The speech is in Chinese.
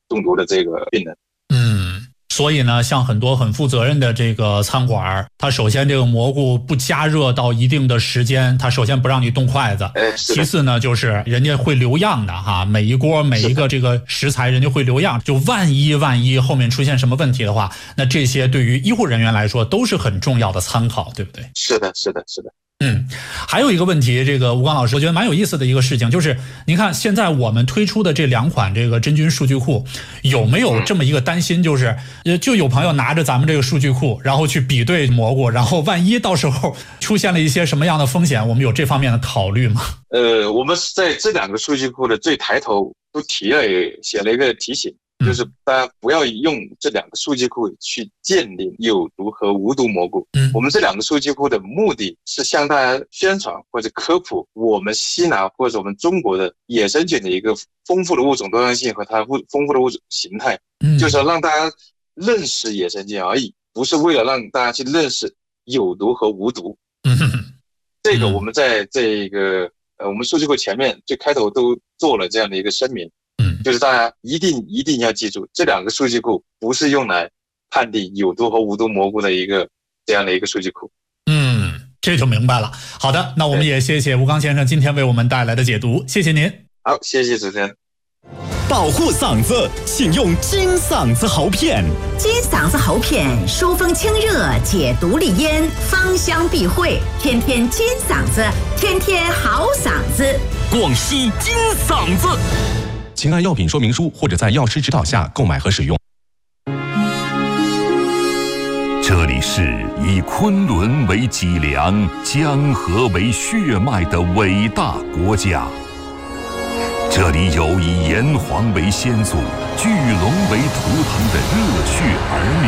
中毒的这个病人。 所以呢，像很多很负责任的这个餐馆，它首先这个蘑菇不加热到一定的时间，它首先不让你动筷子，其次呢就是人家会留样的哈，每一锅每一个这个食材人家会留样，就万一后面出现什么问题的话，那这些对于医护人员来说都是很重要的参考，对不对？ 是的。 还有一个问题，这个吴刚老师，我觉得蛮有意思的一个事情，就是您看现在我们推出的这2款这个真菌数据库，有没有这么一个担心，就是就有朋友拿着咱们这个数据库，然后去比对蘑菇，然后万一到时候出现了一些什么样的风险，我们有这方面的考虑吗？ 我们在这2个数据库的最抬头都写了一个提醒，就是大家不要用这2个数据库去鉴定有毒和无毒蘑菇。我们这2个数据库的目的是向大家宣传或者科普我们西南或者我们中国的野生菌的一个丰富的物种多样性和它丰富的物种形态，就是要让大家认识野生菌而已，不是为了让大家去认识有毒和无毒。这个我们在这个我们数据库前面最开头都做了这样的一个声明。就是大家一定要记住，这2个数据库不是用来判定有毒和无毒蘑菇的这样的一个数据库。 这就明白了。好的，那我们也谢谢吴刚先生今天为我们带来的解读，谢谢您。 好，谢谢主持人。 保护嗓子，请用金嗓子喉片。 金嗓子喉片，疏风清热，解毒利咽，芳香避秽，天天金嗓子，天天好嗓子。 广西金嗓子。请按药品说明书或者在药师指导下购买和使用。这里是以昆仑为脊梁、江河为血脉的伟大国家。这里有以炎黄为先祖、巨龙为图腾的热血儿